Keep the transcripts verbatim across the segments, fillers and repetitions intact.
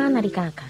นาฬิกาค่ะ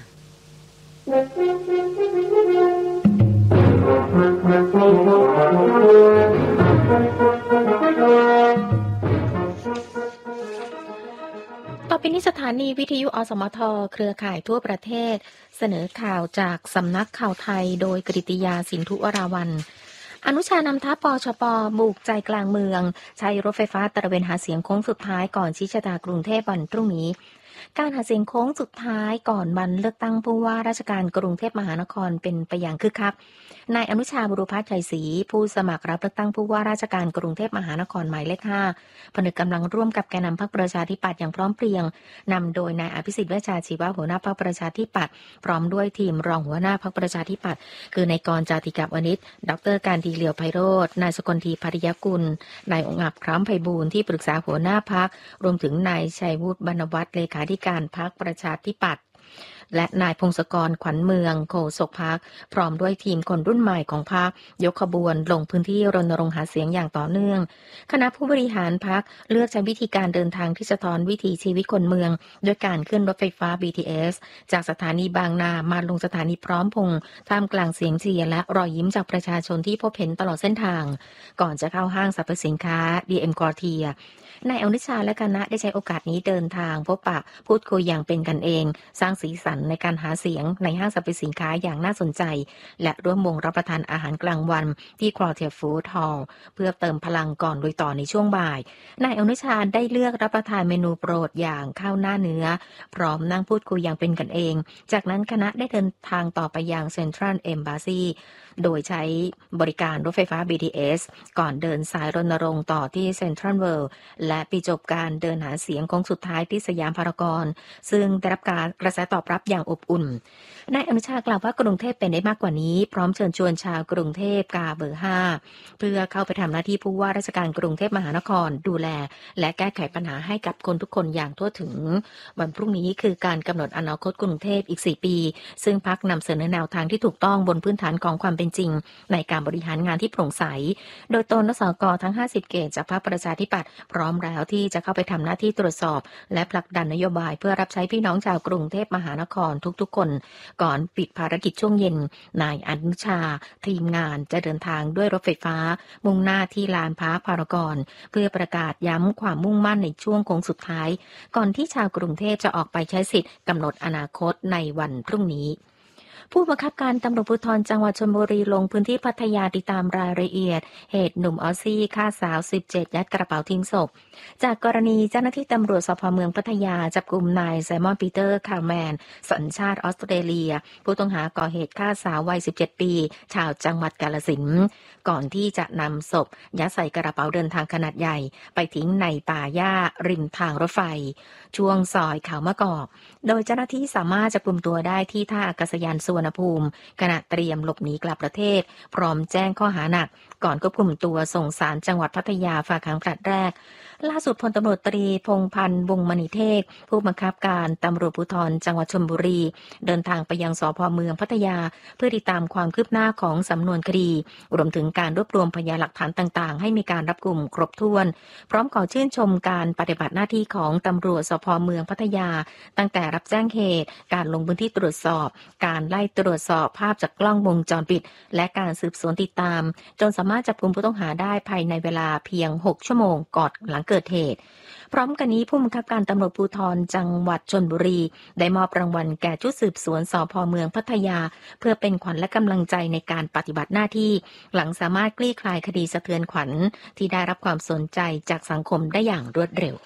ต่อไปนี้สถานีวิทยุอสมทเครือข่ายทั่วประเทศเสนอข่าวจากสำนักข่าวไทยโดยกฤติยาสินธุวราวัลย์อนุชานำทัพปชป.บุกใจกลางเมืองใช้รถไฟฟ้าตระเวนหาเสียงโค้งสุดท้ายก่อนชี้ชะตากรุงเทพวันพรุ่งนี้การหาเสียงโค้งสุดท้ายก่อนวันเลือกตั้งผู้ว่าราชการกรุงเทพมหานครเป็นไปอย่างคึกคักนายอนุชาบุรุพัฒน์ชัยศรีผู้สมัครรับเลือกตั้งผู้ว่าราชการกรุงเทพมหานครหมายเลขห้าผนึกกำลังร่วมกับแกนนำพรรคประชาธิปัตย์อย่างพร้อมเพรียงนำโดยนายอภิสิทธิ์เวชชาชีวะหัวหน้าพรรคประชาธิปัตย์พร้อมด้วยทีมรองหัวหน้าพรรคประชาธิปัตย์คือนายกรจาติกาวณิชดรการดีเหลียวไพโรจน์นายสกลทีภริยกุลนายองค์อับคล้ำไพบูลย์ที่ปรึกษาหัวหน้าพรรครวมถึงนายชัยวุฒิบรรณวัฒน์เลขาธิการพรรคประชาธิปัตย์และนายพงศกรขวัญเมืองโฆษกพรรคพร้อมด้วยทีมคนรุ่นใหม่ของพรรคยกขบวนลงพื้นที่รณรงค์หาเสียงอย่างต่อเนื่องคณะผู้บริหารพรรคเลือกใช้วิธีการเดินทางที่สะท้อนวิถีชีวิตคนเมืองด้วยการขึ้นรถไฟฟ้า บี ที เอส จากสถานีบางนามาลงสถานีพร้อมพงษ์ท่ามกลางเสียงเชียร์และรอยยิ้มจากประชาชนที่พบเห็นตลอดเส้นทางก่อนจะเข้าห้างสรรพสินค้า ดี เอ็ม Quartierนายอนุชาและคณะได้ใช้โอกาสนี้เดินทางพบปะพูดคุยอย่างเป็นกันเองสร้างสีสันในการหาเสียงในห้างสรรพสินค้าอย่างน่าสนใจและร่วมวงรับประทานอาหารกลางวันที่ Quartier Food Hall เพื่อเติมพลังก่อนลุยต่อในช่วงบ่ายนายอนุชาได้เลือกรับประทานเมนูโปรดอย่างข้าวหน้าเนื้อพร้อมนั่งพูดคุยอย่างเป็นกันเองจากนั้นคณะได้เดินทางต่อไปยัง Central Embassy โดยใช้บริการรถไฟฟ้า บี ที เอส ก่อนเดินสายรณรงค์ต่อที่ Central World และปิดจบการเดินหาเสียงโค้งสุดท้ายที่สยามพารากอนซึ่งได้รับการกระแสตอบรับอย่างอบอุ่นนายอนุชากล่าวว่ากรุงเทพเป็นได้มากกว่านี้พร้อมเชิญชวนชาวกรุงเทพกาเบอร์ห้าเพื่อเข้าไปทำหน้าที่ผู้ว่าราชการกรุงเทพมหานครดูแลและแก้ไขปัญหาให้กับคนทุกคนอย่างทั่วถึงวันพรุ่งนี้คือการกำหนดอนาคตกรุงเทพอีกสี่ปีซึ่งพรรคนำเสนอแนวทางที่ถูกต้องบนพื้นฐานของความเป็นจริงในการบริหารงานที่โปร่งใสโดยตนนสกทั้งห้าสิบเขตจากพรรคประชาธิปัตย์พร้อมแล้วที่จะเข้าไปทำหน้าที่ตรวจสอบและผลักดันนโยบายเพื่อรับใช้พี่น้องชาวกรุงเทพมหานครทุกๆคนก่อนปิดภารกิจช่วงเย็นนายอนุชาทีมงานจะเดินทางด้วยรถไฟฟ้ามุ่งหน้าที่ลานพาร์คพารากอนเพื่อประกาศย้ำความมุ่งมั่นในช่วงโค้งสุดท้ายก่อนที่ชาวกรุงเทพจะออกไปใช้สิทธิ์กำหนดอนาคตในวันพรุ่งนี้ผู้บังคับการตำรวจภูธรจังหวัดชลบุรีลงพื้นที่พัทยาติดตามรายละเอียดเหตุหนุ่มออสซี่ฆ่าสาวสิบเจ็ดยัดกระเป๋าทิ้งศพจากกรณีเจ้าหน้าที่ตำรวจสภ.เมืองพัทยาจับกุมนายไซมอนปีเตอร์คาร์แมนสัญชาติออสเตรเลียผู้ต้องหาก่อเหตุฆ่าสาววัยสิบเจ็ดปีชาวจังหวัดกาฬสินธุ์ก่อนที่จะนำศพยัดใส่กระเป๋าเดินทางขนาดใหญ่ไปทิ้งในป่าหญ้าริมทางรถไฟช่วงซอยเขามะกอกโดยเจ้าหน้าที่สามารถจับกุมตัวได้ที่ท่าอากาศยานสุวรรณภูมิขณะเตรียมหลบหนีกลับประเทศพร้อมแจ้งข้อหาหนักก่อนควบคุมตัวส่งศาลจังหวัดพัทยาฝากขังผลัดแรกล่าสุดพลตำรวจตรีพงษ์พันธ์วงศ์มณีเทพผู้บังคับการตำรวจภูธรจังหวัดชลบุรีเดินทางไปยังสภ.เมืองพัทยาเพื่อติดตามความคืบหน้าของสำนวนคดีรวมถึงการรวบรวมพยานหลักฐานต่างๆให้มีการรับกลุ่มครบถ้วนพร้อมขอชื่นชมการปฏิบัติหน้าที่ของตำรวจสภ.เมืองพัทยาตั้งแต่รับแจ้งเหตุการลงพื้นที่ตรวจสอบการไล่ตรวจสอบภาพจากกล้องวงจรปิดและการสืบสวนติดตามจนสามารถจับกุมผู้ต้องหาได้ภายในเวลาเพียงหกชั่วโมงก่อนหลังเกิดเหตุพร้อมกันนี้ผู้บังคับการตำรวจภูธรจังหวัดชลบุรีได้มอบรางวัลแก่ชุดสืบสวนสภ.เมืองพัทยาเพื่อเป็นขวัญและกำลังใจในการปฏิบัติหน้าที่หลังสามารถคลี่คลายคดีสะเทือนขวัญที่ได้รับความสนใจจากสังคมได้อย่างรวดเร็ว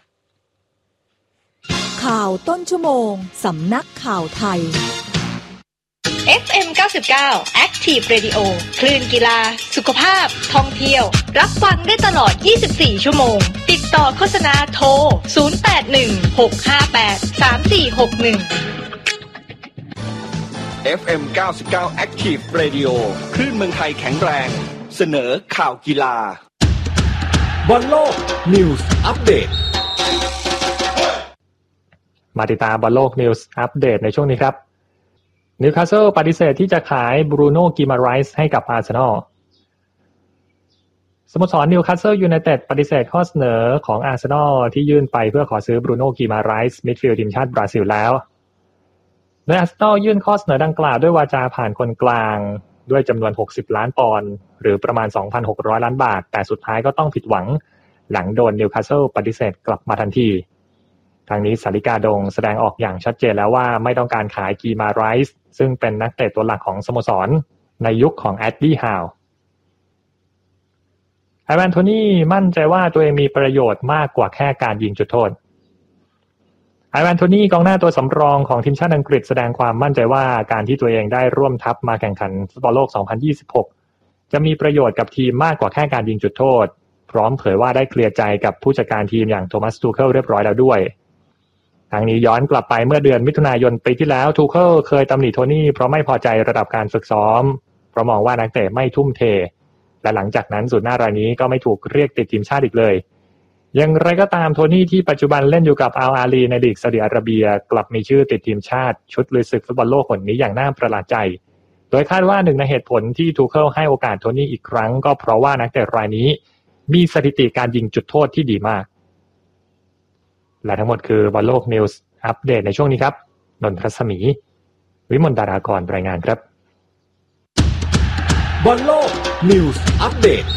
ข่าวต้นชั่วโมงสำนักข่าวไทยเอฟ เอ็ม เก้าสิบเก้า Active Radio คลื่นกีฬาสุขภาพท่องเที่ยวรับฟังได้ตลอดยี่สิบสี่ชั่วโมงติดต่อโฆษณาโทรศูนย์ แปด หนึ่ง หก ห้า แปด สาม สี่ หก หนึ่งเอฟ เอ็ม เก้าสิบเก้า Active Radio คลื่นเมืองไทยแข็งแรงเสนอข่าวกีฬาบอลโลกนิวส์อัปเดตมาติดตามบอลโลกนิวส์อัปเดตในช่วงนี้ครับนิวคาสเซิลปฏิเสธที่จะขายบรูโน่กิมาไรส์ให้กับอาร์เซนอลสโมสรนิวคาสเซิลยูไนเต็ดปฏิเสธข้อเสนอของอาร์เซนอลที่ยื่นไปเพื่อขอซื้อบรูโน่กิมาไรส์มิดฟิลด์ทีมชาติบราซิลแล้วโดและอาร์เซนอลยื่นข้อเสนอดังกล่าวด้วยวาจาผ่านคนกลางด้วยจำนวนหกสิบล้านปอนด์หรือประมาณ สองพันหกร้อย ล้านบาทแต่สุดท้ายก็ต้องผิดหวังหลังโดนนิวคาสเซิลปฏิเสธกลับมาทันทีทางนี้สาริกาดงแสดงออกอย่างชัดเจนแล้วว่าไม่ต้องการขายกีมาไรส์ซึ่งเป็นนักเตะตัวหลักของสโมสรในยุคของแอดดี้ฮาวไอแวนโทนี่มั่นใจว่าตัวเองมีประโยชน์มากกว่าแค่การยิงจุดโทษไอแวนโทนี่กองหน้าตัวสำรองของทีมชาติอังกฤษแสดงความมั่นใจว่าการที่ตัวเองได้ร่วมทัพมาแข่งขันฟุตบอลโลก สองพันยี่สิบหก จะมีประโยชน์กับทีมมากกว่าแค่การยิงจุดโทษพร้อมเผยว่าได้เคลียร์ใจกับผู้จัดการทีมอย่างโทมัสทูเคิลเรียบร้อยแล้วด้วยทางนี้ย้อนกลับไปเมื่อเดือนมิถุนายนปีที่แล้วทูเคิลเคยตำหนิโทนี่เพราะไม่พอใจระดับการฝึกซ้อมเพราะมองว่านักเตะไม่ทุ่มเทและหลังจากนั้นศูนย์หน้ารายนี้ก็ไม่ถูกเรียกติดทีมชาติอีกเลยอย่างไรก็ตามโทนี่ที่ปัจจุบันเล่นอยู่กับอัลอาลีในลีกซาอุดิอาระเบียกลับมีชื่อติดทีมชาติชุดลุยศึกฟุตบอลโลกคนนี้อย่างน่าประหลาดใจโดยคาดว่าหนึ่งในเหตุผลที่ทูเคิลให้โอกาสโทนี่อีกครั้งก็เพราะว่านักเตะรายนี้มีสถิติการยิงจุดโทษที่ดีมากและทั้งหมดคือบอลโลกนิวส์อัปเดตในช่วงนี้ครับนนทรัศมีวิมลดารากรรายงานครับบอลโลกนิวส์อัปเดต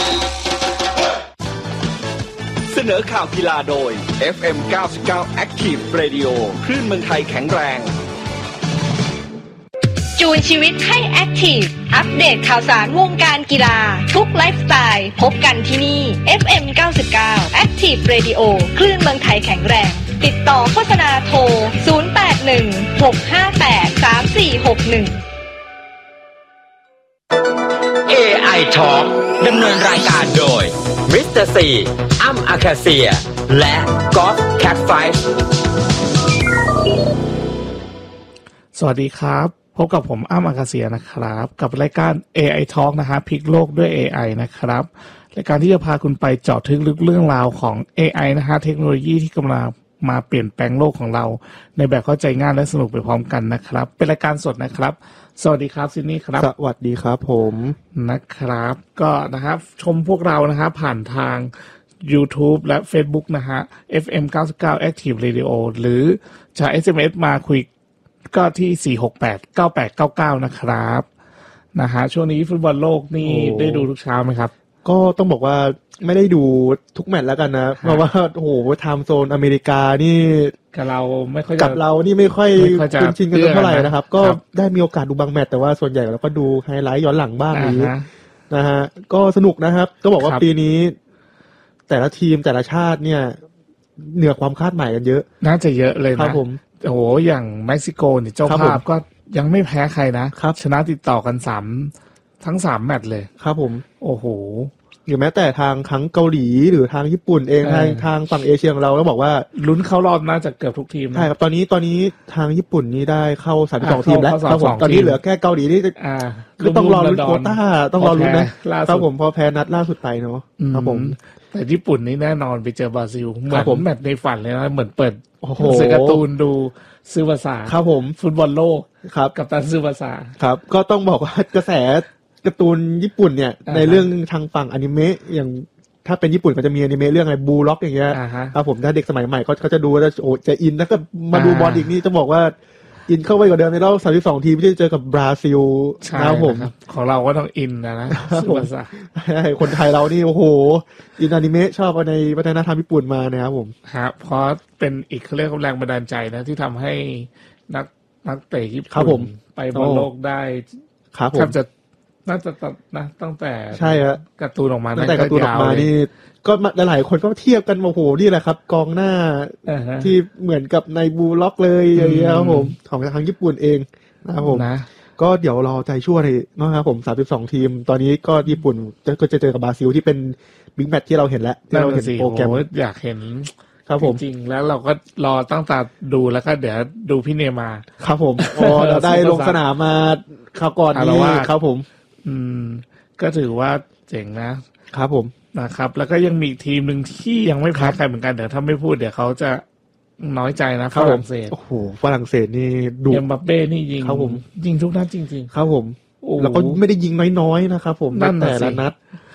เสนอข่าวกีฬาโดย เอฟ เอ็ม เก้าสิบเก้า Active Radio คลื่นเมืองไทยแข็งแรงจูนชีวิตให้แอคทีฟอัปเดตข่าวสารวงการกีฬาทุกไลฟ์สไตล์พบกันที่นี่ เอฟ เอ็ม เก้าสิบเก้า Active Radio คลื่นเมืองไทยแข็งแรงติดต่อโฆษณาโทรศูนย์ แปด หนึ่ง หก ห้า แปด สาม สี่ หก หนึ่งเอ ไอ Talk ดำเนินรายการโดยมิสเตอร์ซีอ้ำอาคาเซียและกอล์ฟแคทไฟท์สวัสดีครับพบกับผมอ้ำอาคาเซียนะครับกับรายการ เอ ไอ Talk นะฮะพลิกโลกด้วย เอ ไอ นะครับรายการที่จะพาคุณไปเจาะทึกลึกเรื่องราวของ เอ ไอ นะฮะเทคโนโลยีที่กำลังมาเปลี่ยนแปลงโลกของเราในแบบเข้าใจง่ายและสนุกไปพร้อมกันนะครับเป็นรายการสดนะครับสวัสดีครับซินนี่ครับสวัสดีครับผมนะครับก็นะครับชมพวกเรานะฮะผ่านทาง YouTube และ Facebook นะฮะ เอฟ เอ็ม เก้าสิบเก้า Active Radio หรือจะ เอส เอ็ม เอส มาคุยก็ที่สี่ หก แปด เก้า แปด เก้า เก้านะครับนะฮะช่วงนี้ฟุตบอลโลกนี่ได้ดูทุกเช้าไหมครับก็ต้องบอกว่าไม่ได้ดูทุกแมตช์แล้วกันนะเพราะว่าโอ้โหไทม์โซนอเมริกานี่กับเราไม่ค่อยกับเรานี่ไม่ค่อยคุ้นชินกันเท่าไหร่นะครับก็ได้มีโอกาสดูบางแมตช์แต่ว่าส่วนใหญ่เราก็ดูไฮไลท์ย้อนหลังบ้างนี้นะฮะก็สนุกนะครับก็บอกว่าปีนี้แต่ละทีมแต่ละชาติเนี่ยเหนือความคาดหมายกันเยอะน่าจะเยอะเลยนะครับผมโอ้โหอย่างเม็กซิโกเนี่ยเจ้าภาพก็ยังไม่แพ้ใครนะชนะติดต่อกันสามทั้งสามแมตช์เลยครับผมโอ้โหหรือแม้แต่ทางทั้งเกาหลีหรือทางญี่ปุ่นเองทางทางฝั่งเอเชียของเราก็บอกว่าลุ้นเข้ารอบน่าจะเกือบทุกทีมใช่ครับตอนนี้ตอนนี้ทางญี่ปุ่นนี่ได้เข้าสามสิบสองทีมแล้วครับผมตอนนี้เหลือแค่เกาหลีนี่คือต้องรอลุ้นโควต้าต้องรอลุ้นนะครับผมพอแพ้นัดล่าสุดไปเนาะครับผมแต่ญี่ปุ่นนี่แน่นอนไปเจอบราซิลเหมือนแมตช์ในฝันเลยนะเหมือนเปิดสื่อการ์ตูนดูซื้อภาษาครับผมฟุตบอลโลกครับกับตันซื้อภาษาครับก็ต้องบอกว่ากระแสการ์ตูนญี่ปุ่นเนี่ยในเรื่องทางฝั่งอนิเมะอย่างถ้าเป็นญี่ปุ่นก็จะมีอนิเมะเรื่องอะไรบูล็อกอย่างเงี้ยครับผมถ้าเด็กสมัยใหม่เขาเขาจะดูจะโอ้จะอินแล้วก็มาดูบอลอีกนี่ต้องบอกว่าอินเข้าไปกว่าเดิมในรอบสามสิบสองทีมที่จะเจอกับบราซิลนะครับผมของเราก็ต้องอินนะนะภาษาใช่คนไทยเรานี่โอ้โหอินอนิเมะชอบในวัฒนธรรมญี่ปุ่นมานะครับผมครับเพราะเป็นอีกเรื่องแรงบันดาลใจนะที่ทำให้นักนักเตะญี่ปุ่นไปบอลโลกได้ครับผมจะน่าจะนะตั้งแต่ใช่ฮะการ์ตูนออกมาตั้งแต่การ์ตูนออกมานี่ก็หลายคนก็เทียบกันโอ้โหนี่แหละครับกองหน้าที่เหมือนกับในบูล็อกเลยอย่างเงี้ยครับผมของทางญี่ปุ่นเองนะครับผมก็เดี๋ยวรอใจช่วยนะครับผมสามสิบสองทีมตอนนี้ก็ญี่ปุ่นก็จะเจอกับบราซิลที่เป็นบิ๊กแมตช์ที่เราเห็นแล้วที่เราเห็นโปรแกรมอยากเห็นครับผมจริงๆแล้วเราก็รอตั้งแต่ดูแล้วก็เดี๋ยวดูพี่เนมาครับผมอ๋อเราได้ลงสนามมาคราวก่อนนี้ครับผมอืมก็ถือว่าเจ๋งนะครับผมนะครับแล้วก็ยังมีทีมหนึ่งที่ยังไม่แพ้ใครเหมือนกันเดี๋ยวถ้าไม่พูดเดี๋ยวเขาจะน้อยใจนะฝรั่งเศสโอ้โหฝรั่งเศสนี่ดุเอ็มบัปเป้นี่ยิงครับผมยิงทุกนัดจริงๆครับผมแล้วก็ไม่ได้ยิงน้อยๆนะครับผมแต่ละนัด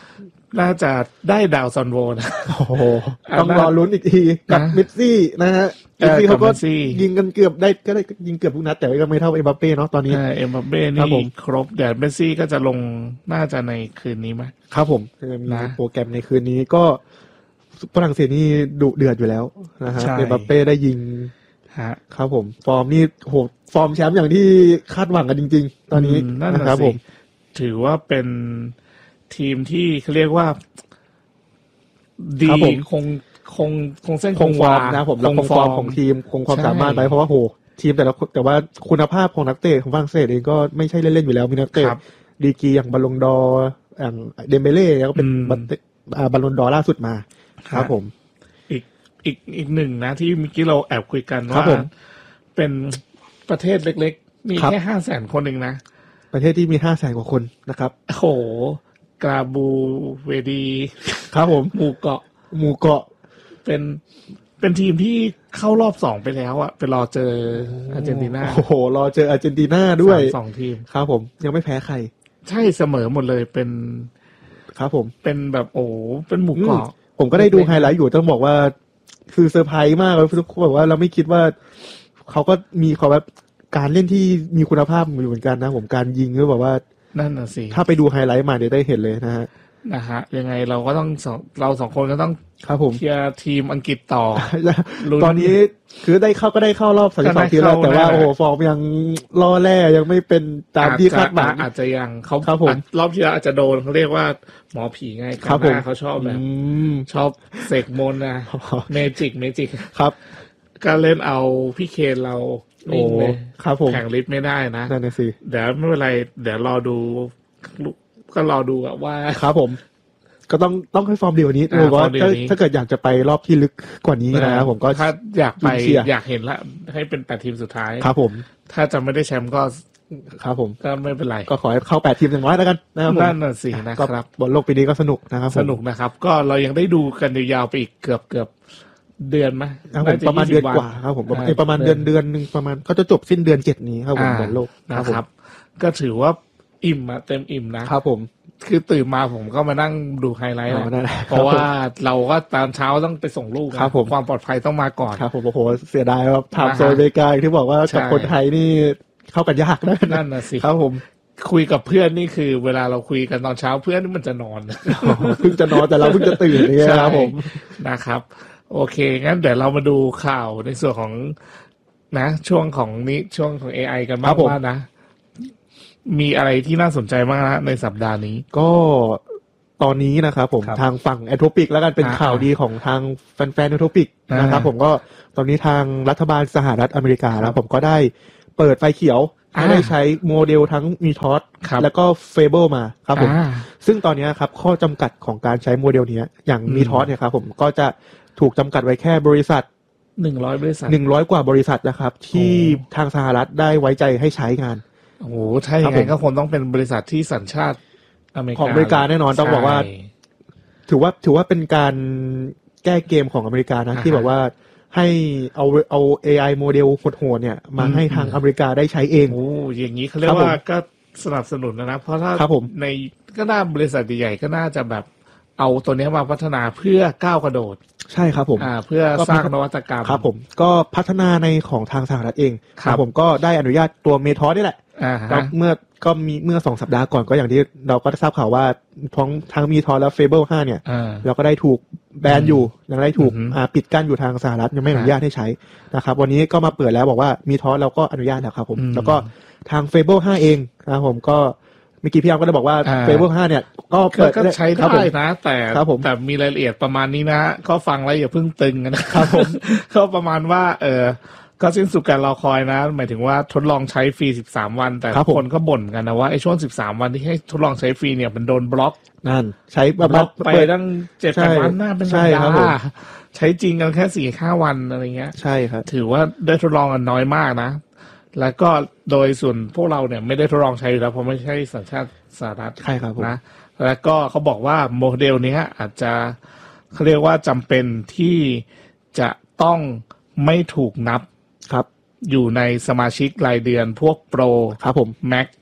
น่าจะได้ดาวซอนโวนะโอ้โหต้องรอลุ้นอีกทีกับเมสซี่นะฮะเมสซี่เขาก็ยิงกันเกือบได้ก็ได้ยิงเกือบทุกนัดแต่ก็ไม่เท่าเอ็มบัปเป้เนาะตอนนี้เอ็มบัปเป้นี่ครบแต่เมสซี่ก็จะลงน่าจะในคืนนี้มั้ยครับผมจะมีโปรแกรมในคืนนี้ก็ฝรั่งเศสนี่ดุเดือดอยู่แล้วนะฮะเอ็มบัปเป้ได้ยิงฮะครับผมฟอร์มนี่โหฟอร์มแชมป์อย่างที่คาดหวังกันจริงๆตอนนี้นะครับผมถือว่าเป็นทีมที่เขาเรียกว่าดีคงคงคงเส้นคงฟอร์มนะผมแล้วคงฟอร์มของทีมคงความสามารถไปเพราะว่าโหทีมแต่ละแต่ว่าคุณภาพของนักเตะของฝรั่งเศสเองก็ไม่ใช่เล่นๆอยู่แล้วมีนักเตะดีกรีอย่างบอลลงดอร์อย่างเดมเบเล่ก็เป็นบอลลงดอร์ล่าสุดมาครับผมอีกอีกอีกหนึ่งนะที่เมื่อกี้เราแอบคุยกันว่าเป็นประเทศเล็กๆมีแค่ห้าแสนคนเองนะประเทศที่มีห้าแสนกว่าคนนะครับโอ้โหกาบูเวดีครับผมหมู่เกาะหมู่เกาะเป็นเป็นทีมที่เข้ารอบสองไปแล้วอะไปรอเจออาร์เจนตินาโอ้โหรอเจออาร์เจนตินาด้วยสองทีมครับผมยังไม่แพ้ใครใช่เสมอหมดเลยเป็นครับผมเป็นแบบโอ้เป็นหมู่เกาะผมก็ได้ดูไฮไลท์อยู่ต้องบอกว่าคือเซอร์ไพรส์มากเลยทุกคนบอกว่าเราไม่คิดว่าเขาก็มีความแบบการเล่นที่มีคุณภาพอยู่เหมือนกันนะผมการยิงก็แบบว่านั่นน่ะสิถ้าไปดูไฮไลท์มาเดี๋ยวได้เห็นเลยนะฮะนะฮะยังไงเราก็ต้องเราสองคนก็ต้องครับผมเชียร์ทีมอังกฤษต่อตอนนี้คือได้เข้าก็ได้เข้ารอบสามสิบสองทีแล้วแต่ว่าโอ้โหฟอร์มยังล่อแร่ยังไม่เป็นตามที่คาดหวังอาจจะยังเขาครับผมรอบที่แล้วอาจจะโดนเขาเรียกว่าหมอผีไงครับผมเขาชอบแบบชอบเสกมนต์นะเมจิกเมจิกครับก็เล่นเอาพี่เคนเราโอ้ครับผมแข่งลิฟต์ไม่ได้นะนั่นน่ะสิเดี๋ยวไม่เป็นไรเดี๋ยวรอดูก็รอดูว่าครับผมก็ต้องต้องให้ฟอร์มดีกว่านี้เพราะว่าถ้าเกิดอยากจะไปรอบที่ลึกกว่านี้นะผมก็ถ้าอยากไปอยากเห็นละให้เป็นแปดทีมสุดท้ายครับผมถ้าจะไม่ได้แชมป์ก็ครับผมก็ไม่เป็นไรก็ขอให้เข้าแปดทีมอย่างน้อยแล้วกันนะครับผมนั่นน่ะสินะครับบอลโลกปีนี้ก็สนุกนะครับสนุกนะครับก็เรายังได้ดูกันยาวๆไปอีกเกือบเกือบเดือนไหมประมาณเดือนกว่าครับผมประมาณเดือนเดือนนึงประมาณก็จะจบสิ้นเดือนเจ็ดนี้ครับผมบอลโลกนะครับก็ถือว่าอิ่มอะเต็มอิ่มนะครับผมคือตื่นมาผมก็มานั่งดูไฮไลท์เพราะว่าเราก็ตอนเช้าต้องไปส่งลูกครับผมความปลอดภัยต้องมาก่อนครับผมโอ้โหเสียดายว่าทำโซนอเมริกาที่บอกว่ากับคนไทยนี่เข้ากันยากนะนั่นน่ะสิครับผมคุยกับเพื่อนนี่คือเวลาเราคุยกันตอนเช้าเพื่อนนี่มันจะนอนเพิ่งจะนอนแต่เราเพิ่งจะตื่นนี่ครับผมนะครับโอเคงั้นเดี๋ยวเรามาดูข่าวในส่วนของนะช่วงของนี้ช่วงของ เอ ไอ กันบ้างว่านะมีอะไรที่น่าสนใจมากนะในสัปดาห์นี้ก็ตอนนี้นะครับผมทางฝั่งแอโทปิกแล้วกันเป็นข่าวดีของทางแฟนๆแอโทปิกนะครับผมก็ตอนนี้ทางรัฐบาลสหรัฐอเมริกาแล้วผมก็ได้เปิดไฟเขียวให้ได้ใช้โมเดลทั้งมีทอสแล้วก็เฟเบิลมาครับผมซึ่งตอนนี้ครับข้อจำกัดของการใช้โมเดลนี้อย่างมีทอสเนี่ยครับผมก็จะถูกจำกัดไว้แค่บริษัทหนึ่งร้อยบริษัทหนึ่งร้อยกว่าบริษัทนะครับที่ทางสหรัฐได้ไว้ใจให้ใช้งานโอ้โหใช่ยังไงก็คงต้องเป็นบริษัทที่สัญชาติอเมริกาของอเมริกาแน่นอนต้องบอกว่าถือว่าถือว่าเป็นการแก้เกมของอเมริกานะที่แบบว่าให้เอาเอา เอ ไอ โมเดลโหดๆเนี่ยมาให้ทางอเมริกาได้ใช้เองโอ้อย่างนี้เขาเรียกว่าก็สนับสนุนนะเพราะถ้าในก็น่าบริษัทใหญ่ๆก็น่าจะแบบเอาตัวนี้มาพัฒนาเพื่อก้าวกระโดดใช่ครับผมอ่าเพื่อสร้างนวัตกรรมครับผมก็พัฒนาในของทางสหรัฐเองครับผมก็ได้อนุญาตตัวเมทอสนี่แหละก็เมื่อก็มีเมื่อสองสัปดาห์ก่อนก็อย่างที่เราก็ทราบข่าวว่าทั้งทั้งมีทอสและเฟเบิลห้าเนี่ยเราก็ได้ถูกแบนอยู่ยังได้ถูกอ่าปิดกั้นอยู่ทางสหรัฐยังไม่อนุญาตให้ใช้นะครับวันนี้ก็มาเปิดแล้วบอกว่ามีทอสเราก็อนุญาตแล้วครับผมแล้วก็ทางเฟเบิลห้าเองนะครับผมก็เมื่อกี้พี่อาร์มก็ได้บอกว่าเฟเบิลห้าเนี่ยก็เปิดก็ใช้ได้นะแต่แต่มีรายละเอียดประมาณนี้นะก็ฟังแล้วอย่าเพิ่งตึงนะครับผมก็ประมาณว่าเออก็สิ้นสุดการรอคอยนะหมายถึงว่าทดลองใช้ฟรีสิบสามวันแต่คนก็บ่นกันนะว่าไอ้ช่วงสิบสามวันที่ให้ทดลองใช้ฟรีเนี่ยมันโดนบล็อกนั่นใช้บล็อกไปตั้งเจ็ดแปดวันหน้าเป็นธรรมดาใช้จริงกันแค่สี่ห้าวันอะไรเงี้ยใช่ครับถือว่าได้ทดลองกันน้อยมากนะแล้วก็โดยส่วนพวกเราเนี่ยไม่ได้ทดลองใช้อยู่แล้วเพราะไม่ใช่สัญชาติสหรัฐใช่ครับนะแล้วก็เขาบอกว่าโมเดลนี้อาจจะเขาเรียกว่าจำเป็นที่จะต้องไม่ถูกนับครับอยู่ในสมาชิกรายเดือนพวกโปรครับผมแม็ก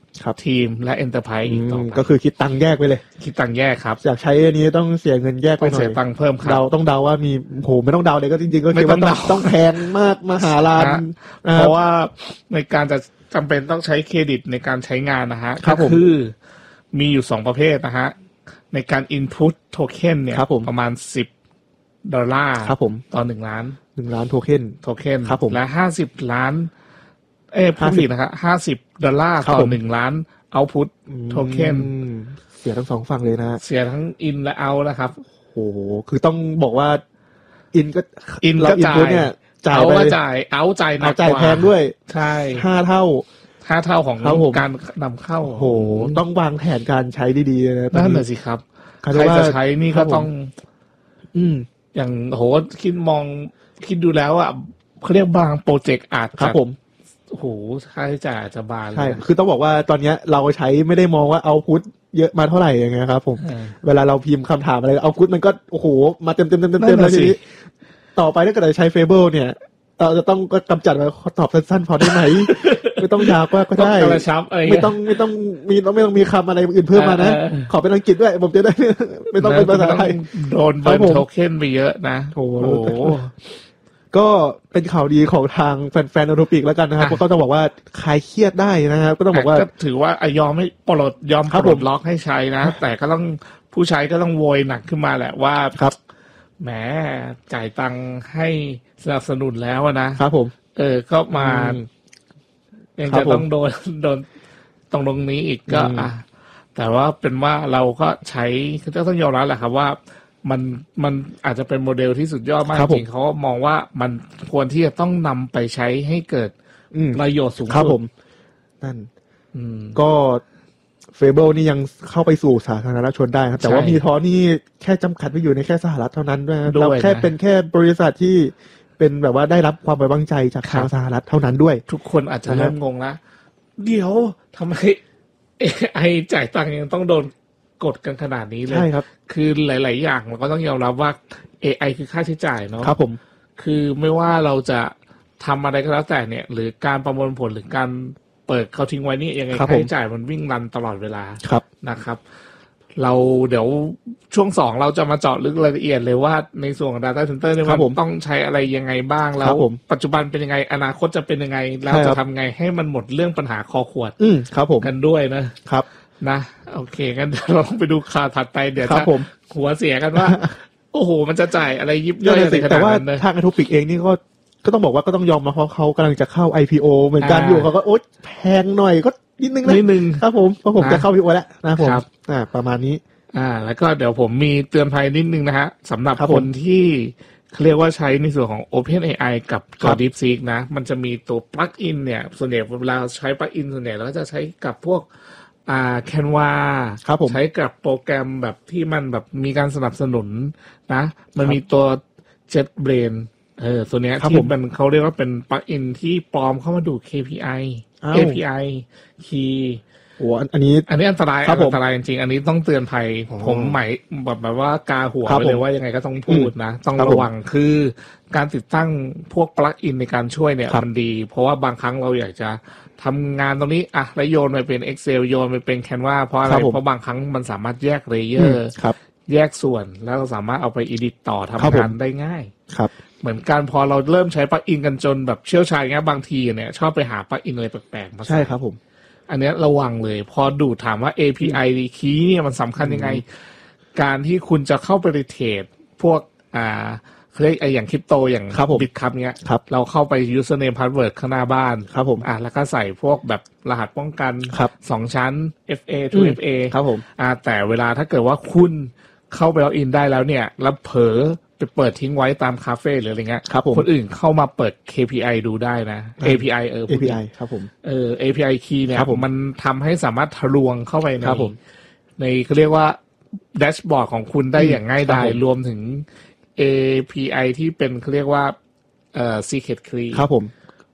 ครับทีมและ Enterprise อีกต่อไปก็คือคิดตังค์แยกไปเลยคิดตังค์แยกครับอยากใช้อันนี้ต้องเสียเงินแยกไปหน่อยต้องเสียตังค์เพิ่มครับเราต้องเดาว่ามีโหไม่ต้องเดาเลยก็จริงๆก็คิดว่าต้องแพงมากมหาศาลเพราะว่าในการจะจำเป็นต้องใช้เครดิตในการใช้งานนะฮะก็คือมีอยู่สองประเภทนะฮะในการ input token เนี่ยประมาณสิบดอลลาร์ต่อหนึ่งล้านหนึ่งล้านโทเค็นโทเค็นและห้าสิบล้านเอ้พูดผิดนะครับห้าสิบดอลลาร์ต่อหนึ่งล้านเอาพุทโทเค็นเสียทั้งสองฝั่งเลยนะเสียทั้งอินและเอานะครับโอ้โหคือต้องบอกว่าอินก็อินก็จ่ายเนี่ยจ่ายเอาไปจ่ายเอาจ่ายหนักกว่าจ่ายแพงด้วยใช่ห้าเท่าห้าเท่าของการนำเข้าโอ้โหต้องวางแผนการใช้ดีๆนะนั่นแหละสิครับใครจะใช้นี่ก็ต้องอืมอย่างโหคิดมองคิดดูแล้วอ่ะเขาเรียกบางโปรเจกต์อาจครับผมโอ้โหค่าใช้จ่ายอาจจะบานใช่คือต้องบอกว่าตอนนี้เราใช้ไม่ได้มองว่าเอาพุทเยอะมาเท่าไหร่อย่างเงี้ยครับผมเวลาเราพิมพ์คำถามอะไรเอาพุทมันก็โอ้โหมาเต็มเต็มเต็มเต็มแล้วทีนี้ต่อไปถ้าเกิดใช้เฟเบิลเนี่ยเราจะต้องกำจัดมาตอบสั้นๆพอได้ไหมไม่ต้องยาวก็ได้ไม่ต้องไม่ต้องมีไม่ต้องมีคำอะไรอื่นเพิ่มมานะขอเป็นอังกฤษด้วยผมจะได้ไม่ต้องเป็นภาษาไทยโดนเบิร์นโทเค็นไปเยอะนะโอ้โหก็เป็นข่าวดีของทางแฟนๆออโทปิกแล้วกันนะครับก็ต้องบอกว่าคลายเครียดได้นะครับก็ต้องบอกว่าก็ถือว่ายอมให้ปลดยอมปลดล็อกให้ใช้นะแต่ก็ต้องผู้ใช้ก็ต้องโวยหนักขึ้นมาแหละว่าครับแหมจ่ายตังค์ให้สนับสนุนแล้วนะครับผมเออก็มายังจะต้องโดนโดนตรงตรงนี้อีกก็อ่ะแต่ว่าเป็นว่าเราก็ใช้คือต้องยอมรับแหละครับว่ามันมันอาจจะเป็นโมเดลที่สุดยอดมากจริงเขามองว่ามันควรที่จะต้องนำไปใช้ให้เกิดประโยชน์สูงสุดครับผมนั่นก็เฟเบิลนี่ยังเข้าไปสู่สาธารณชนได้ครับแต่ว่ามีทอนี่แค่จำกัดไว้อยู่ในแค่สหรัฐเท่านั้นด้วยเราแค่เป็นแค่บริษัทที่เป็นแบบว่าได้รับความไว้วางใจจากทางสหรัฐเท่านั้นด้วยทุกคนอาจจะเริ่มงงละเดี๋ยวทำไมไอ้จ่ายตังค์ยังต้องโดนกดกันขนาดนี้เลยใช่ครับคือหลายๆอย่างเราก็ต้องยอมรับว่า เอ ไอ คือค่าใช้จ่ายเนาะครับผมคือไม่ว่าเราจะทำอะไรก็แล้วแต่เนี่ยหรือการประมวลผลหรือการเปิดเขาทิ้งไว้นี่ยังไงค่าใช้จ่ายมันวิ่งรันตลอดเวลานะครับเราเดี๋ยวช่วงสองเราจะมาเจาะลึกรายละเอียดเลยว่าในส่วนของ Data Center เนี่ยมันต้องใช้อะไรยังไงบ้างแล้วปัจจุบันเป็นยังไงอนาคตจะเป็นยังไงแล้วจะทำไงให้มันหมดเรื่องปัญหาคอขวดกันด้วยนะครับนะโอเคงั้นเราต้องไปดูข่าวถัดไปเดี๋ยวจะหัวเสียกันว่าโอ้โหมันจะจ่ายอะไรยิบย่อยอะไรขนาดนั้นแต่ว่าทางออโทปิกเองนี่ก็ก็ต้องบอกว่าก็ต้องยอมมาเพราะเขากำลังจะเข้า ไอ พี โอ เหมือนกันอยู่เขาก็โอ๊ยแพงหน่อยก็นิดนึงนะนิดนึงครับผมเพราะผมจะเข้า ไอ พี โอ แล้วนะผมอ่าประมาณนี้อ่าแล้วก็เดี๋ยวผมมีเตือนภัยนิดนึงนะฮะสำหรับคนที่เรียกว่าใช้ในส่วนของ OpenAI กับตัว DeepSeek นะมันจะมีตัว plugin เนี่ยส่วนใหญ่เวลาใช้ plugin ส่วนใหญ่เราก็จะใช้กับพวกอ่า Canva ใช้กับโปรแกรมแบบที่มันแบบมีการสนับสนุนนะมันมีตัว JetBrains เออตัวเนี้ยที่มันเขาเรียกว่าเป็นปลั๊กอินที่ปลอมเข้ามาดู เค พี ไอ เอ พี ไอ Key โอ้อันนี้อันนี้อันตรายอันตรายจริงๆอันนี้ต้องเตือนภัยผมหมายแบบแบบว่ากาหัวไปเลยว่ายังไงก็ต้องพูดนะต้องระวังคือการติดตั้งพวกปลั๊กอินในการช่วยเนี่ยมันดีเพราะว่าบางครั้งเราอยากจะทำงานตรงนี้อ่ะแล้วโยนไปเป็น Excel โยนไปเป็น Canva เพราะอะไรเพราะบางครั้งมันสามารถแยกเลเยอร์แยกส่วนแล้วเราสามารถเอาไป edit ต่อทำงานได้ง่ายครับเหมือนกันพอเราเริ่มใช้ปลั๊กอินกันจนแบบเชี่ยวชาญเงี้ยบางทีเนี่ยชอบไปหาปลั๊กอินอะไรแปลกๆมาใช่ครับผมอันนี้ระวังเลยพอดูถามว่า เอ พี ไอ คีย์เนี่ยมันสำคัญยังไงการที่คุณจะเข้าไปในเทรดพวกอ่าเรียกไออย่างคริปโตอย่างบิตคัพเนี้ยเราเข้าไป username password ข้างหน้าบ้านครับผมอ่าแล้วก็ใส่พวกแบบรหัสป้องกันสองชั้น เอฟ เอ ทู เอฟ เอครับผมอ่าแต่เวลาถ้าเกิดว่าคุณเข้าไปล็อกอินได้แล้วเนี่ยแล้วเผลอไปเปิดทิ้งไว้ตามคาเฟ่หรืออะไรเงี้ยคนอื่นเข้ามาเปิด เค พี ไอ ดูได้นะ เอ พี ไอ เออเอ พี ไอ ครับผมเออ เอ พี ไอ key เนี่ยมันทำให้สามารถทะลวงเข้าไปในในเขาเรียกว่าแดชบอร์ดของคุณได้อย่างง่ายดายรวมถึง เอ พี ไอ ที่เป็นเขาเรียกว่าเอ่อ secret key ครับผม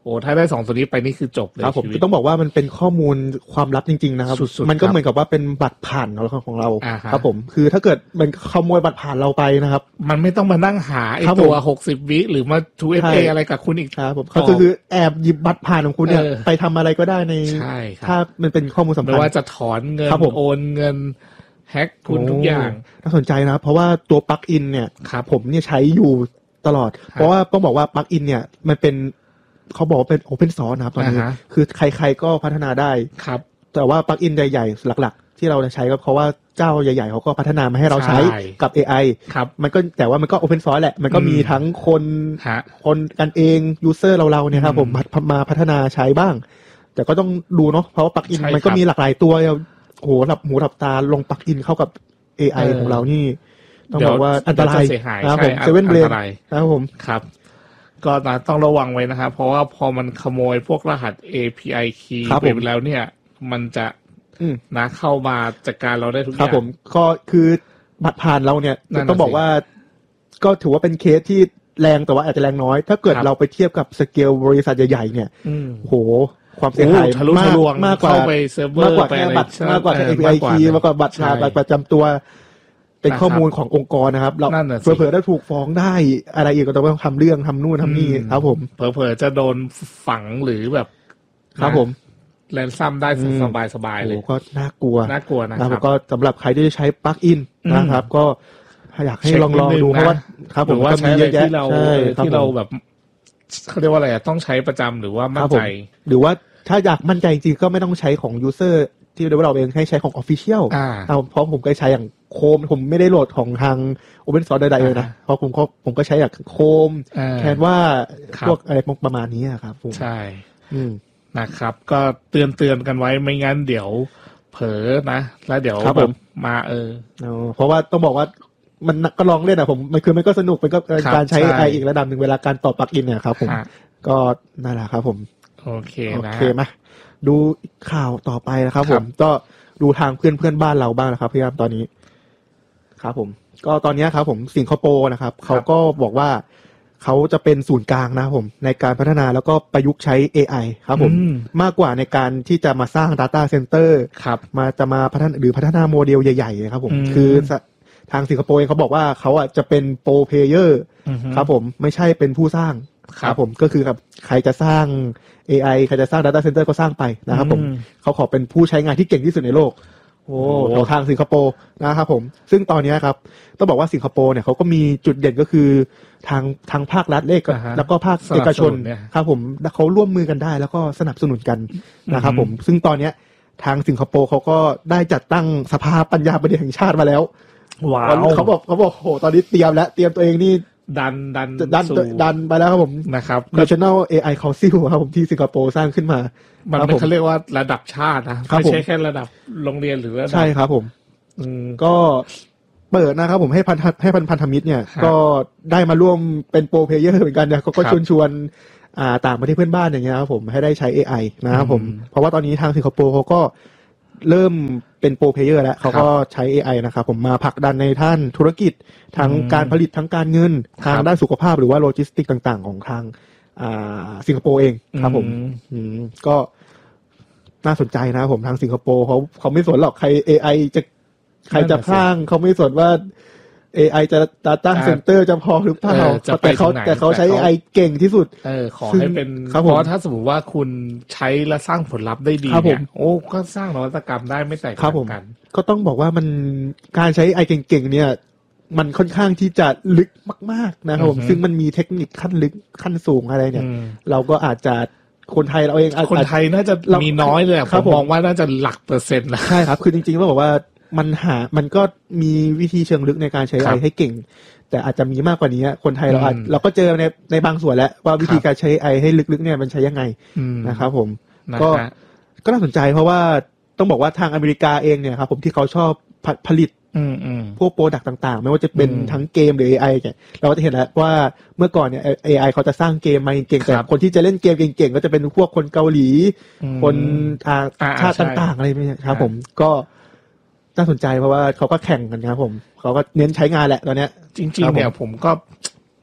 โอ้ถ้าได้สองตัวนี้ไปนี่คือจบเลยครับผมต้องบอกว่ามันเป็นข้อมูลความลับจริงๆนะครับมันก็เหมือนกับว่าเป็นบัตรผ่านของเราครับผมคือถ้าเกิดมันขโมยบัตรผ่านเราไปนะครับมันไม่ต้องมานั่งหาไอ้ตัวหกสิบวิหรือมา ทู เอฟ เอ อะไรกับคุณอีกครับผมก็คือแอบหยิบบัตรผ่านของคุณเนี่ยไปทำอะไรก็ได้ในถ้ามันเป็นข้อมูลสำคัญไม่ว่าจะถอนเงินโอนเงินแฮ็กคุณทุกอย่างน่าสนใจนะเพราะว่าตัวปลั๊กอินเนี่ยผมเนี่ยใช้อยู่ตลอดเพราะว่าต้องบอกว่าปลั๊กอินเนี่ยมันเป็นเขาบอกว่าเป็น Open Source นะครับตอนนี้คือใครๆก็พัฒนาได้ครับแต่ว่าปลั๊กอินใหญ่ๆหลักๆที่เราจะใช้ก็เพราะว่าเจ้าใหญ่ๆเขาก็พัฒนามาให้เราใช้กับ เอ ไอครับมันก็แต่ว่ามันก็ Open Source แหละมันก็มีทั้งคนคนกันเองยูเซอร์เราๆเนี่ยครับผมมาพัฒนาใช้บ้างแต่ก็ต้องดูเนาะเพราะว่าปลั๊กอินมันก็มีหลากหลายตัวโอ้โหหลับหูหลับตาลงปลั๊กอินเข้ากับ เอ ไอ ของเรานี่ต้องบอกว่าอันตรายนะครับผมเซเว่นเบรนนะครับผมครับก็ต้องระวังไว้นะครับเพราะว่าพอมันขโมยพวกรหัส เอ พี ไอ key ไปแล้วเนี่ยมันจะนะเข้ามาจัดการเราได้ทุกอย่างครับผมก็คือบัตรผ่านเราเนี่ยต้องบอกว่าก็ถือว่าเป็นเคสที่แรงแต่ว่าอาจจะแรงน้อยถ้าเกิดเราไปเทียบกับสเกลบริษัทใหญ่ๆเนี่ยโหความเสียหายมากมากกว่ามากกว่าแค่บัตรมากกว่าแค่ เอ พี ไอ key มากกว่าบัตรบัตรประจำตัวเป็นข้อมูลขององค์กรนะครับเราเผลอๆได้ถูกฟ้องได้อะไรอีกก็ต้องทำเรื่องทำนู่นทำนี่ครับผมเผลอๆจะโดนฝังหรือแบบครับผมแรนซัมได้สบายสบายเลยก็น่ากลัวน่ากลัวนะครับก็สำหรับใครที่จะใช้ปลั๊กอินนะครับก็อยากให้ลองลองดูเพราะว่าครับผมว่าใช้อะไรที่เราที่เราแบบเขาเรียกว่าอะไรต้องใช้ประจำหรือว่ามั่นใจหรือว่าถ้าอยากมั่นใจจริงก็ไม่ต้องใช้ของยูเซอร์ที่เราเองให้ใช้ของ Official เอาเพราะผมก็ใช้อย่างโคมผมไม่ได้โหลดของทาง Open Source ใดๆเลยนะเพราะผมก็ผมก็ใช้อย่างโคมแทนว่าพวกอะไรประมาณนี้ครับใช่นะครับก็เตือนเตือนกันไว้ไม่งั้นเดี๋ยวเผลอนะแล้วเดี๋ยวแบบมาเออเพราะว่าต้องบอกว่ามันก็ลองเล่นอะผมมันคือมันก็สนุกมันก็การใช้ เอ ไอ อีกระดับหนึ่งเวลาการต่อปลั๊กอินเนี่ยครับผมก็นั่นแหละครับผมโอเคนะโอเคไหมดูข่าวต่อไปนะครับผมก็ดูทางเพื่อนเพื่อนบ้านเราบ้างนะครับพี่ครับตอนนี้ครับผมก็ตอนนี้ครับผมสิงคโปร์นะครับเขาก็บอกว่าเขาจะเป็นศูนย์กลางนะครับผมในการพัฒนาแล้วก็ประยุกต์ใช้ เอ ไอ ครับผมมากกว่าในการที่จะมาสร้าง Data Center ครับมาจะมาพัฒนาหรือพัฒนาโมเดลใหญ่ๆครับผมคือทางสิงคโปร์เขาบอกว่าเขาอ่ะจะเป็นโปรเพลเยอร์ครับผมไม่ใช่เป็นผู้สร้างครับผมก็คือครับใครจะสร้าง เอ ไอ ใครจะสร้าง Data Center ก็สร้างไปนะครับผมเขาขอเป็นผู้ใช้งานที่เก่งที่สุดในโลกโอ้ทางสิงคโปร์นะครับผมซึ่งตอนนี้ครับต้องบอกว่าสิงคโปร์เนี่ยเขาก็มีจุดเด่นก็คือทางทางภาครัฐเลขแล้วก็ภาคเอกชนครับผมเขาร่วมมือกันได้แล้วก็สนับสนุนกันนะครับผมซึ่งตอนนี้ทางสิงคโปร์เขาก็ได้จัดตั้งสภาปัญญาประดิษฐ์แห่งชาติมาแล้วว้าวเขาบอกเขาบอกโหตอนนี้เตรียมแล้วเตรียมตัวเองนี่ดันดันดันดันไปแล้วครับผมนะครับ National เอ ไอ Council ครับผมที่สิงคโปร์สร้างขึ้นมามันเป็นเขาเรียกว่าระดับชาตินะไม่ใช่แค่ระดับโรงเรียนหรือระดับใช่ครับผมก็เปิดนะครับผมให้พันให้พันพันธมิตรเนี่ยก็ได้มาร่วมเป็นโปรเพลเยอร์เหมือนกันเนี่ยเขาก็ชวนชวนอ่าต่างประเทศเพื่อนบ้านอย่างเงี้ยครับผมให้ได้ใช้ เอ ไอ นะครับผมเพราะว่าตอนนี้ทางสิงคโปร์เขาก็เริ่มเป็นโปรเพลเยอร์แล้วเขาก็ใช้ เอ ไอ นะครับผมมาผลักดันในท่านธุรกิจทั้งการผลิตทั้งการเงินทางด้านสุขภาพหรือว่าโลจิสติกต่างๆของทางอ่าสิงคโปร์เองครับผมก็น่าสนใจนะครับผมทางสิงคโปร์เขาเขาไม่สนหรอกใคร เอ ไอ จะใครจะสร้างเขาไม่สนว่า เอ ไอ จะตั้งเซ็นเตอร์จะพอหรือเปล่าแต่เขาแต่เขาใช้ เอ ไอ เก่งที่สุดเออขอให้เป็นเพราะถ้าสมมติว่าคุณใช้และสร้างผลลัพธ์ได้ดีเนี่ยโอ้ก็สร้างนวัตกรรมได้ไม่แตกต่างกันก็ต้องบอกว่ามันการใช้ เอ ไอ เก่งๆเนี่ยมันค่อนข้างที่จะลึกมากๆนะครับผมซึ่งมันมีเทคนิคขั้นลึกขั้นสูงอะไรเนี่ยเราก็อาจจะคนไทยเราเองคนไทยน่าจะมีน้อยเลยผมมองว่าน่าจะหลักเปอร์เซ็นต์นะใช่ครับคือจริงๆต้องบอกว่ามันหามันก็มีวิธีเชิงลึกในการใช้ เอ ไอ ให้เก่งแต่อาจจะมีมากกว่านี้คนไทยเราอาจเราก็เจอในในบางส่วนแล้วว่าวิธีการใช้ เอ ไอ ให้ลึกๆเนี่ยมันใช้ยังไงนะครับผมก็ก็น่าสนใจเพราะว่าต้องบอกว่าทางอเมริกาเองเนี่ยครับผมที่เขาชอบผลิตพวกโปรดักต์ต่างๆไม่ว่าจะเป็นทั้งเกมหรือ เอ ไอ เนี่ยเราก็จะเห็นแล้วว่าเมื่อก่อนเนี่ย เอ ไอ เขาจะสร้างเกมมาเก่งแต่คนที่จะเล่นเกมเก่งๆก็จะเป็นพวกคนเกาหลีคนทางชาติต่างๆอะไรไม่ใช่ครับผมก็น่าสนใจเพราะว่าเขาก็แข่งกันครับผมเขาก็เน้นใช้งานแหละตอนเนี้ยจริงๆเนี่ยผมก็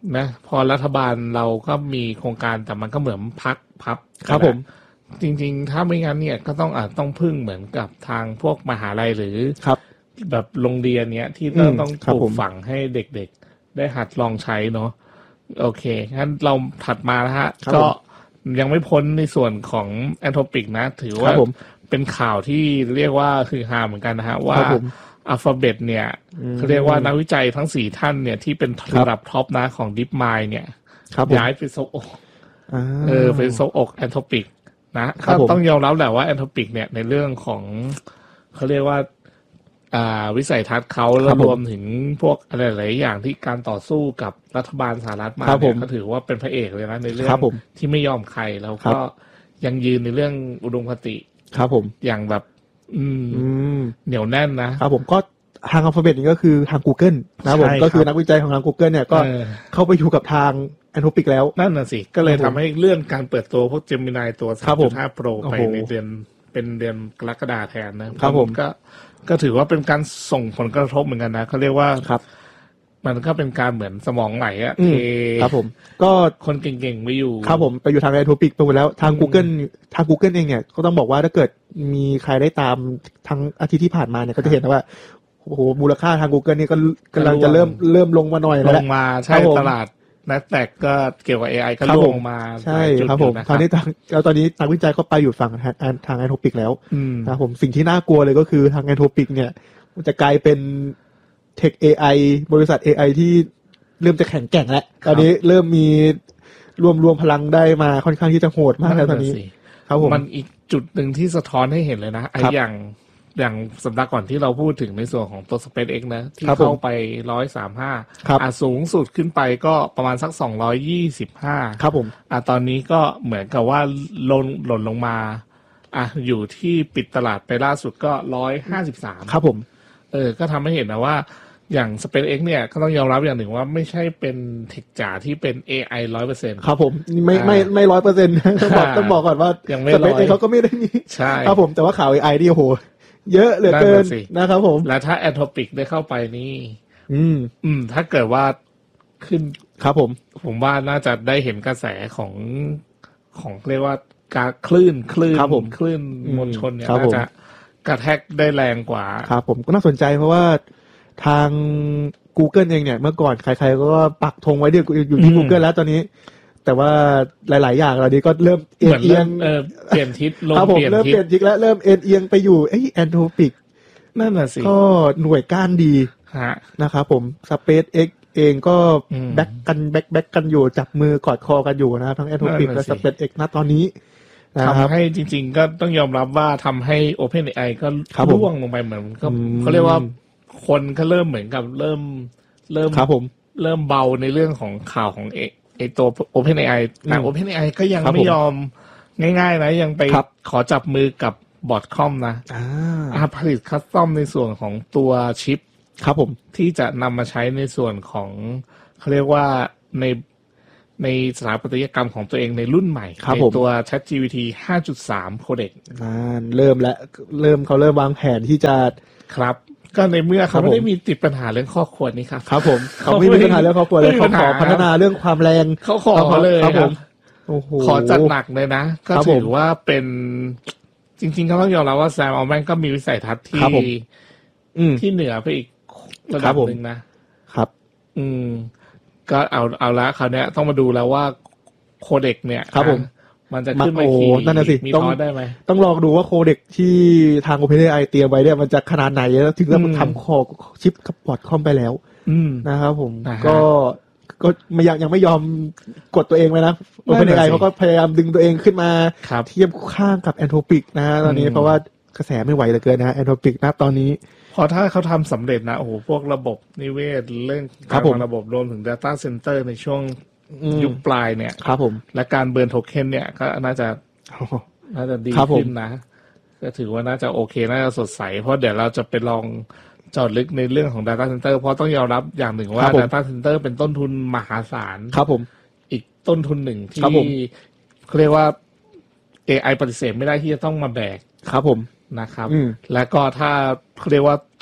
นะพอรัฐบาลเราก็มีโครงการแต่มันก็เหมือนพักพับครับผมจริงๆถ้าไม่งั้นเนี่ยก็ต้องอาจต้องพึ่งเหมือนกับทางพวกมหาลัยหรือครับแบบโรงเรียนเนี้ยที่ต้องต้องปลูกฝังให้เด็กๆได้หัดลองใช้เนาะโอเคงั้นเราถัดมานะฮะก็ยังไม่พ้นในส่วนของแอนโทปิกนะถือว่าเป็นข่าวที่เรียกว่าคือฮาเหมือนกันนะฮะว่าอัลฟาเบตเนี่ยเขาเรียกว่านักวิจัยทั้งสี่ท่านเนี่ยที่เป็นระดับท็อปนะของ DeepMind เนี่ยย้ายไปซบอกเออไปซบอกแอนโทปิกนะก็ต้องยอมรับแหละว่าแอนโทปิกเนี่ยในเรื่องของเขาเรียกว่าอ่าวิสัยทัศน์เขาแล้วรวมถึงพวกอะไรหลายอย่างที่การต่อสู้กับรัฐบาลสหรัฐมาเนี่ยก็ถือว่าเป็นพระเอกเลยนะในเรื่องที่ไม่ยอมใครแล้วก็ยังยืนในเรื่องอุดมคติครับผมอย่างแบบอืมเหนียวแน่นนะครับผมก็ทางอัลฟาเบตนี่ก็คือทาง Google นะผมก็คือนักวิจัยของทาง Google เนี่ยก็เข้าไปอยู่กับทางแอนโทปิกแล้วนั่นน่ะสิก็เลยทำให้เลื่อนการเปิดตัวพวก Gemini ตัว สามจุดห้า Pro ไปในเดือนเป็นเดือนกรกฎาคมแทนนะครับผมก็ก็ถือว่าเป็นการส่งผลกระทบเหมือนกันนะเขาเรียกว่าครับมันก็เป็นการเหมือนสมองไหลอะเทครับผมก็คนเก่งๆไปอยู่ครับผมไปอยู่ทางแอนโทปิกไปหมดแล้วทาง Google ทาง Google เองเนี่ยก็ต้องบอกว่าถ้าเกิดมีใครได้ตามทั้งอาทิตย์ที่ผ่านมาเนี่ยก็จะเห็นว่าโอ้โหมูลค่าทาง Google นี่ก็กำลังจะเริ่มเริ่มลงมาหน่อยแล้วลงมาใช่ตลาดนักแตกก็เกี่ยวกับ เอ ไอ ก็ลงมาใช่ครับผมตอนนี้ตอนนี้นักวิจัยก็ไปอยู่ฝั่งทางแอนโทปิกแล้วนะครับผมสิ่งที่น่ากลัวเลยก็คือทางแอนโทปิกเนี่ยมันจะกลายเป็นเทค เอ ไอ บริษัท เอ ไอ ที่เริ่มจะแข็งแกร่งแล้วตอนนี้เริ่มมีรวมรวมพลังได้มาค่อนข้างที่จะโหดมากแล้วตอนนี้ครับผมมันอีกจุดหนึ่งที่สะท้อนให้เห็นเลยนะไอ้อย่างอย่างสัปดาห์ก่อนที่เราพูดถึงในส่วนของตัว SpaceX นะที่เข้าไปหนึ่งร้อยสามสิบห้าอ่ะสูงสุดขึ้นไปก็ประมาณสักสองร้อยยี่สิบห้าครับผมอ่ะตอนนี้ก็เหมือนกับว่าลงหล่นลงมาอ่ะอยู่ที่ปิดตลาดไปล่าสุดก็หนึ่งร้อยห้าสิบสามครับผมเออก็ทำให้เห็นนะว่าอย่าง SpaceX เนี่ยก็ต้องยอมรับอย่างหนึ่งว่าไม่ใช่เป็นเทคจ๋าที่เป็น เอ ไอ หนึ่งร้อยเปอร์เซ็นต์ครับผมไม่ไม่ไม่ หนึ่งร้อยเปอร์เซ็นต์ ต้องบอกต้องบอกก่อนว่า SpaceX เขาก็ไม่ได้มีใช่ครับผมแต่ว่าข่าว เอ ไอ นี่โอ้โหเยอะเหลือเกินนะครับผมแล้วถ้าแอนโทปิกได้เข้าไปนี่อืมอืมถ้าเกิดว่าขึ้นครับผมผมว่าน่าจะได้เห็นกระแสของของเรียกว่าการคลื่นคลื่นคลื่นมวลชนเนี่ยน่าจะกระแทกได้แรงกว่าครับผมก็น่าสนใจเพราะว่าทาง Google เองเนี่ยเมื่อก่อนใครๆก็ปักธงไว้เดียวอยู่ที่ Google แล้วตอนนี้แต่ว่าหลายๆอย่างเหล่านี้ก็เริ่มเอียงเออเปลี่ยนทิศลงเปลี่ยนทิศเริ่มเปลี่ยนทิศแล้วเริ่มเอ็นเอียงไปอยู่เอ้ยแอนโทปิกนั่นน่ะสิก็หน่วยก้านดีนะครับผม SpaceX เองก็แบ็กกันแบ็กแบ็กกันอยู่จับมือกอดคอกันอยู่นะทั้งแอนโทปิกและ SpaceX ณตอนนี้ทำให้จริงๆก็ต้องยอมรับว่าทำให้ OpenAI ก็ร่วงลงไปเหมือนก็เขาเรียกว่าคนก็เริ่มเหมือนกับเริ่มเริ่มเริ่มเบาในเรื่องของข่าวของเอไอตัว OpenAI แต่ OpenAI ก็ยังไม่ยอมง่ายๆนะยังไปขอจับมือกับบอทคอมนะอ่าผลิตคัสตอมในส่วนของตัวชิปครับผมที่จะนำมาใช้ในส่วนของเขาเรียกว่าในในสถาปัตยกรรมของตัวเองในรุ่นใหม่ในตัว ChatGPT ห้าจุดสาม Codex อ่าเริ่มแล้วเริ่มเขาเริ่มวางแผนที่จะครับก็ในเมื่อเขาไม่ได้มีติดปัญหาเรื่องข้อควรนี่ครับครับผมเขาไม่มีปัญหาเรื่องข้อควรเลยเขาขอพัฒนาเรื่องความแรงเขาขอเขาเลยครับผมขอจัดหนักเลยนะก็ถือว่าเป็นจริงๆเขาต้องยอมรับว่าแซมอัลแมนก็มีวิสัยทัศน์ที่ที่เหนือไปอีกระดับหนึ่งนะครับอืมก็เอาเอาละคราวนี้ต้องมาดูแล้วว่าโคเด็กเนี่ยครับผมมันจะขึ้นไปขี่นั่นน่ะสิมีทอดได้ไหมต้องลองดูว่าโคเด็กที่ทาง OpenAI เตรียมไว้เนี่ยมันจะขนาดไหนแล้วถึงจะทำคอชิปกับบอทคอมไปแล้วนะครับผมก็ก็ไม่ยังยังไม่ยอมกดตัวเองไว้นะ OpenAI เขาก็พยายามดึงตัวเองขึ้นมาเทียบข้างกับแอนโทปิกนะตอนนี้เพราะว่ากระแสไม่ไหวเหลือเกินนะแอนโทปิกนะตอนนี้พอถ้าเขาทำสำเร็จนะโอ้โหพวกระบบนิเวศเรื่องการวางระบบรวมถึง Data Center ในช่วงยุคปลายเนี่ยครับผมและการเบิร์นโทเค็นเนี่ยก็น่าจะน่าจะดีขึ้นนะก็ถือว่าน่าจะโอเคน่าจะสดใสเพราะเดี๋ยวเราจะไปลองเจาะลึกในเรื่องของ Data Center เพราะต้องยอมรับอย่างหนึ่งว่า Data Center เป็นต้นทุนมหาศาลครับผมอีกต้นทุนหนึ่งที่เขาเรียกว่า เอ ไอ ปฏิเสธไม่ได้ที่จะต้องมาแบกครับผมนะครับแล้วก็ถ้าเขาเรียกว่าทุก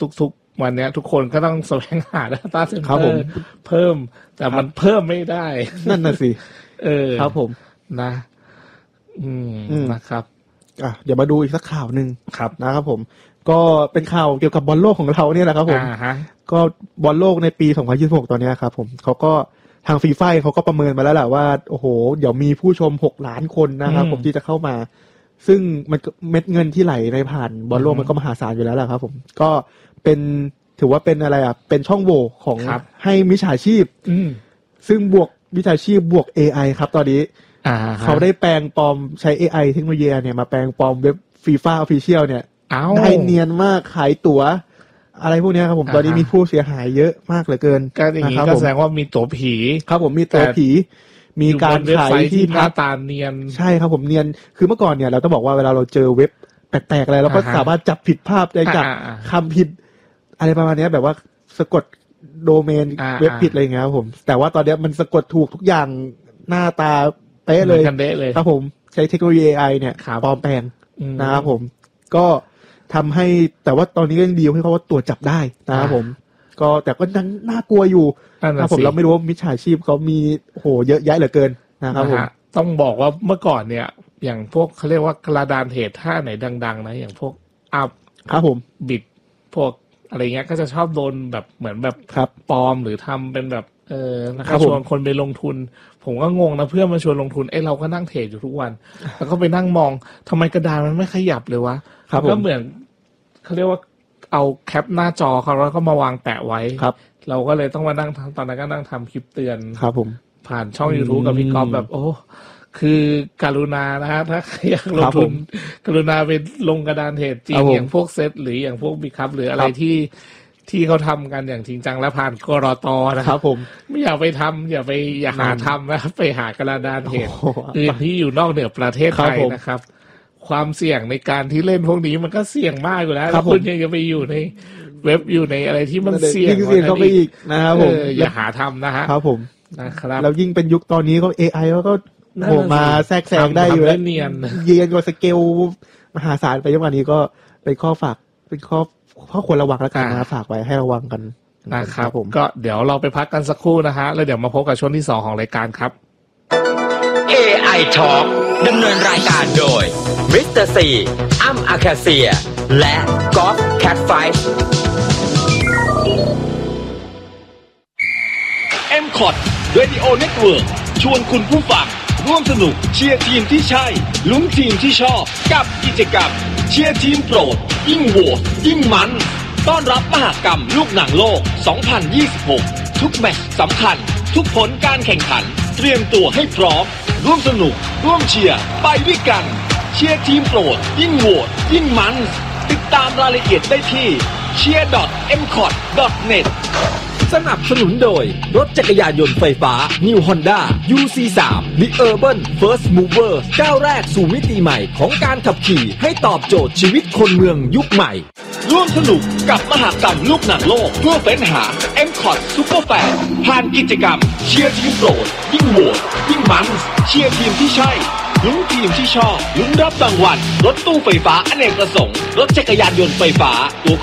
วันนี้ทุกคนก็ต้องแสวงหา data center เพิ่มแต่มันเพิ่มไม่ได้นั่นน่ะสิเออครับผมนะอืมนะครับอ่ะเดี๋ยวมาดูอีกสักข่าวนึงครับนะครับผมก็เป็นข่าวเกี่ยวกับบอลโลกของเราเนี่ยแหละครับผมก็บอลโลกในปีสองพันยี่สิบหกตอนนี้ครับผมเขาก็ทางฟีฟ่าเขาก็ประเมินมาแล้วแหละว่าโอ้โหเดี๋ยวมีผู้ชมหกล้านคนนะครับผมที่จะเข้ามาซึ่งมันเม็ดเงินที่ไหลในผ่านบอลโลกมันก็มหาศาลอยู่แล้วแหละครับผมก็เป็นถือว่าเป็นอะไรอ่ะเป็นช่องโหว่ของให้มิจฉาชีพซึ่งบวกมิจฉาชีพบวก เอ ไอ ครับตอนนี้เขาได้แปลงปลอมใช้ เอ ไอ เทคโนโลยีเนี่ยมาแปลงปลอมเว็บ FIFA Official เนี่ยได้เนียนมากขายตั๋วอะไรพวกนี้ครับผมตอนนี้มีผู้เสียหายเยอะมากเหลือเกินก็อย่างนี้ก็แสดงว่ามีตั๋วผีครับผมมีตั๋วผีมีการขายที่หน้าตาเนียนใช่ครับผมเนียนคือเมื่อก่อนเนี่ยเราต้องบอกว่าเวลาเราเจอเว็บแปลกๆอะไรเราก็สามารถจับผิดภาพได้จากคำผิดอะไรประมาณนี้แบบว่าสะกดโดเมนเว็บผิดอะไรอย่างเงี้ยครับผมแต่ว่าตอนนี้มันสะกดถูกทุกอย่างหน้าตาเป๊ะเลยครับผมใช้เทคโนโลยี เอ ไอ เนี่ยปลอมแปลงนะครับผมก็ทำให้แต่ว่าตอนนี้ก็ยังดีให้เขาว่าตรวจจับได้นะครับผมก็แต่ก็ยังน่ากลัวอยู่นะผมเราไม่รู้ว่ามิจฉาชีพเขามีโหเยอะแยะเหลือเกินนะครับผมต้องบอกว่าเมื่อก่อนเนี่ยอย่างพวกเขาเรียกว่ากระดานเทรดท่าไหนดังๆนะอย่างพวกอัพครับผมบิดพวกอะไรเงี้ยก็จะชอบโดนแบบเหมือนแบบปลอมหรือทำเป็นแบบเออนะครับชวนคนไปลงทุนผมก็งงนะเพื่อนมาชวนลงทุนไอ้เราก็นั่งเทรดอยู่ทุกวันแล้วก็ไปนั่งมองทำไมกระดานมันไม่ขยับเลยวะก็เหมือนเขาเรียกว่าเอาแคปหน้าจอเขาแล้วก็มาวางแปะไว้เราก็เลยต้องมานั่งตอนนั้นก็นั่งทำคลิปเตือนครับผมผ่านช่อง YouTube กับพี่ก๊อฟแบบโอ้คือการุณานะฮะถ้าใครอยากลงทุนกรุณาไปลงกระดานเทรดจริงอย่างพวกเซตหรืออย่างพวกบิ๊กคัพหรืออะไรที่ที่เขาทำกันอย่างจริงจังและผ่านกรต.นะครับผมไม่อยากไปทำอย่าไปอย่าหาทำนะไปหากระดานเทรดอื่นที่อยู่นอกเหนือประเทศไทยนะครับความเสี่ยงในการที่เล่นพวกนี้มันก็เสี่ยงมากอยู่แล้วแล้วคุณยังจะไปอยู่ในเว็บอยู่ในอะไรที่มันเสี่ยงเข้าไปอีกนะครับผมอย่าหาทำนะฮะครับผมนะครับแล้วยิ่งเป็นยุคตอนนี้ก็ เอ ไอ ก็โผล่มาแทรกแซงได้อยู่แล้วเนียนเยียนกว่าสเกลมหาศาลไปยังวันนี้ก็เป็นข้อฝากเป็นข้อข้อควรระวังแล้วกันนะฝากไว้ให้ระวังกันนะครับผมก็เดี๋ยวเราไปพักกันสักครู่นะฮะแล้วเดี๋ยวมาพบกับช่วงที่สองของรายการครับเอ ไอ Talk ดำเนินรายการโดยมิสเตอร์ซีอ้ำอาคาเซียและกอล์ฟแคทไฟท์เอ็ม คอท Radio Network ชวนคุณผู้ฟังร่วมสนุกเชียร์ทีมที่ใช่ลุ้นทีมที่ชอบกับกิจกรรมเชียร์ทีมโปรดยิ่งโหวตยิ่งมันต้อนรับมหกรรมลูกหนังโลกสองพันยี่สิบหกทุกแมตช์สำคัญทุกผลการแข่งขันเตรียมตัวให้พร้อมร่วมสนุกร่วมเชียร์ไปด้วยกันเชียร์ทีมโปรดยิ่งโหวตยิ่งมันติดตามรายละเอียดได้ที่ เชียร์ ดอท เอ็ม คอท ดอท เน็ตสนับสนุนโดยรถจักรยานยนต์ไฟฟ้า New Honda ยู ซี ทรี The Urban First Mover ก้าวแรกสู่มิติใหม่ของการขับขี่ให้ตอบโจทย์ชีวิตคนเมืองยุคใหม่ร่วมสนุกกับมหกรรมลูกหนังโลกเพื่อเฟ้นหา เอ็ม คอท Super Fan ผ่านกิจกรรมเชียร์ทีมโปรดยิ่งโหวตยิ่งมันเชียร์ทีมที่ใช่ลุ้นทีมที่ชอบลุ้นรับรางวัลรถตู้ไฟฟ้าอเนกประสงค์รถจักรยานยนต์ไฟฟ้าตัว